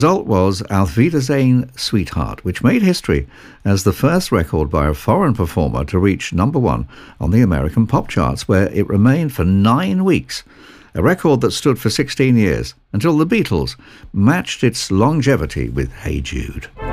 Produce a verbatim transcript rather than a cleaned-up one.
result was Auf Wiedersehen, Sweetheart, which made history as the first record by a foreign performer to reach number one on the American pop charts, where it remained for nine weeks, a record that stood for sixteen years, until the Beatles matched its longevity with Hey Jude.